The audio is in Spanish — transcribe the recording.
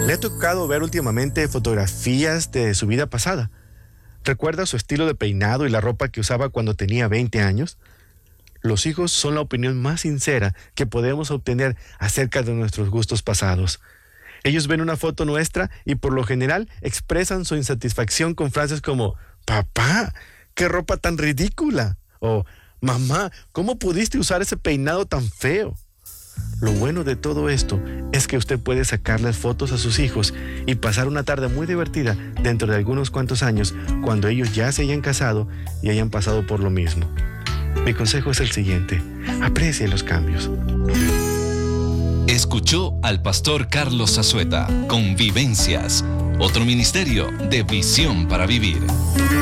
Le ha tocado ver últimamente fotografías de su vida pasada. ¿Recuerda su estilo de peinado y la ropa que usaba cuando tenía 20 años? Los hijos son la opinión más sincera que podemos obtener acerca de nuestros gustos pasados. Ellos ven una foto nuestra y por lo general expresan su insatisfacción con frases como «Papá, qué ropa tan ridícula» o «Mamá, ¿cómo pudiste usar ese peinado tan feo?». Lo bueno de todo esto es que usted puede sacarles fotos a sus hijos y pasar una tarde muy divertida dentro de algunos cuantos años cuando ellos ya se hayan casado y hayan pasado por lo mismo. Mi consejo es el siguiente: aprecie los cambios. Escuchó al pastor Carlos Zazueta con Vivencias, otro ministerio de Visión para Vivir.